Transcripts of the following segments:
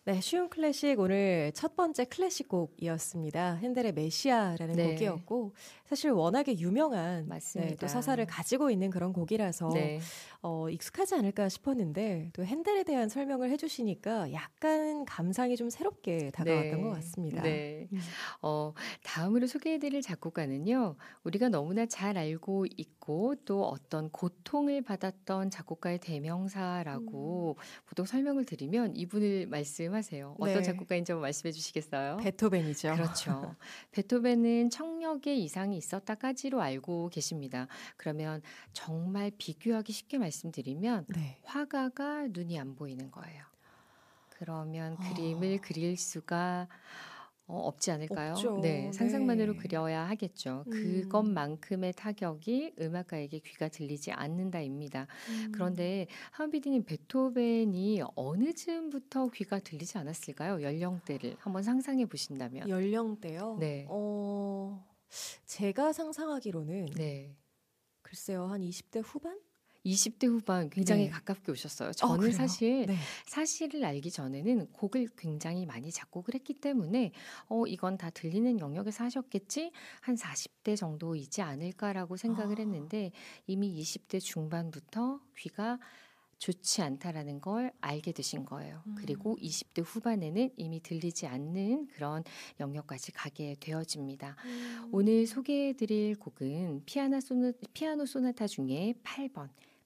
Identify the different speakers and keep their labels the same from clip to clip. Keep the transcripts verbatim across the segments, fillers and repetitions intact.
Speaker 1: 네, 쉬운 클래식 오늘 첫 번째 클래식 곡이었습니다. 핸델의 메시아라는
Speaker 2: 네.
Speaker 1: 곡이었고 사실 워낙에 유명한 네,
Speaker 2: 맞습니다.
Speaker 1: 또 서사를 가지고 있는 그런 곡이라서
Speaker 2: 네.
Speaker 1: 어, 익숙하지 않을까 싶었는데 또 핸델에 대한 설명을 해주시니까 약간 감상이 좀 새롭게 다가왔던 것
Speaker 2: 네.
Speaker 1: 같습니다.
Speaker 2: 네.
Speaker 1: 음.
Speaker 2: 어, 다음으로 소개해드릴 작곡가는요. 우리가 너무나 잘 알고 있고 또 어떤 고통을 받았던 작곡가의 대명사라고
Speaker 1: 음.
Speaker 2: 보통 설명을 드리면 이분을 말씀하세요. 어떤
Speaker 1: 네.
Speaker 2: 작곡가인지 한번 말씀해 주시겠어요?
Speaker 1: 베토벤이죠.
Speaker 2: 그렇죠. 베토벤은 청력의 이상이 있었다까지로 알고 계십니다. 그러면 정말 비교하기 쉽게 말씀드리면
Speaker 1: 네.
Speaker 2: 화가가 눈이 안 보이는 거예요. 그러면 그림을
Speaker 1: 어,
Speaker 2: 그릴 수가 어, 없지 않을까요? 네,
Speaker 1: 없죠.
Speaker 2: 상상만으로
Speaker 1: 네.
Speaker 2: 그려야 하겠죠.
Speaker 1: 음.
Speaker 2: 그것만큼의 타격이 음악가에게 귀가 들리지 않는다입니다.
Speaker 1: 음.
Speaker 2: 그런데 하은비디님 베토벤이 어느 즈음부터 귀가 들리지 않았을까요? 연령대를 한번 상상해 보신다면.
Speaker 1: 연령대요?
Speaker 2: 네,
Speaker 1: 어, 제가 상상하기로는
Speaker 2: 네.
Speaker 1: 글쎄요, 한 이십 대 후반?
Speaker 2: 이십 대 후반 굉장히
Speaker 1: 네.
Speaker 2: 가깝게 오셨어요.
Speaker 1: 어,
Speaker 2: 저는
Speaker 1: 그래요?
Speaker 2: 사실
Speaker 1: 네.
Speaker 2: 사실을 알기 전에는 곡을 굉장히 많이 작곡을 했기 때문에 어, 이건 다 들리는 영역에서 하셨겠지? 한 사십 대 정도이지 않을까라고 생각을
Speaker 1: 아,
Speaker 2: 했는데 이미 이십 대 중반부터 귀가 좋지 않다라는 걸 알게 되신 거예요. 그리고
Speaker 1: 음.
Speaker 2: 이십 대 후반에는 이미 들리지 않는 그런 영역까지 가게 되어집니다. 오늘
Speaker 1: 음.
Speaker 2: 소개해드릴 곡은 피아노, 소나, 피아노 소나타 중에 팔 번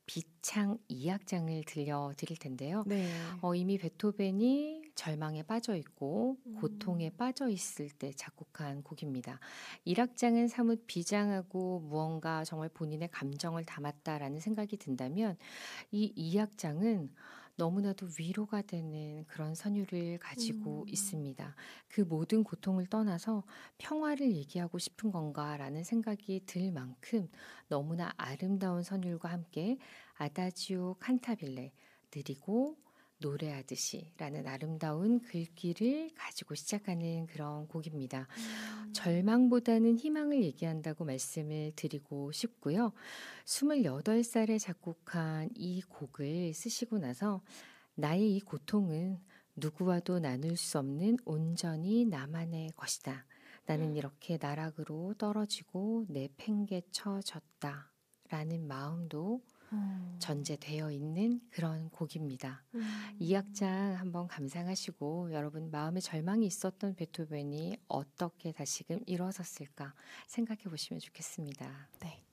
Speaker 2: 비창 이 악장을 들려드릴 텐데요.
Speaker 1: 네.
Speaker 2: 어, 이미 베토벤이 절망에 빠져 있고 고통에
Speaker 1: 음.
Speaker 2: 빠져 있을 때 작곡한 곡입니다. 일 악장은 사뭇 비장하고 무언가 정말 본인의 감정을 담았다라는 생각이 든다면 이 이 악장은 너무나도 위로가 되는 그런 선율을 가지고
Speaker 1: 음.
Speaker 2: 있습니다. 그 모든 고통을 떠나서 평화를 얘기하고 싶은 건가라는 생각이 들 만큼 너무나 아름다운 선율과 함께 아다지오 칸타빌레 느리고 노래하듯이 라는 아름다운 글귀를 가지고 시작하는 그런 곡입니다.
Speaker 1: 음.
Speaker 2: 절망보다는 희망을 얘기한다고 말씀을 드리고 싶고요. 스물여덟 살에 작곡한 이 곡을 쓰시고 나서 나의 이 고통은 누구와도 나눌 수 없는 온전히 나만의 것이다. 나는 이렇게 나락으로 떨어지고 내팽개쳐졌다. 라는 마음도
Speaker 1: 어.
Speaker 2: 전제되어 있는 그런 곡입니다.
Speaker 1: 음.
Speaker 2: 이 악장 한번 감상하시고 여러분 마음에 절망이 있었던 베토벤이 어떻게 다시금 일어섰을까 생각해 보시면 좋겠습니다.
Speaker 1: 네.